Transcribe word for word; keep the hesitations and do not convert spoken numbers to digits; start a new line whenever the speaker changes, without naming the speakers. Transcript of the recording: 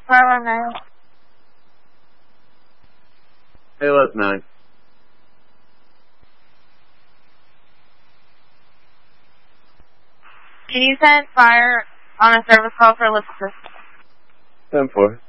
five one nine.
A L S nine.
Can you send fire on a service call for Ellipsis?
ten four.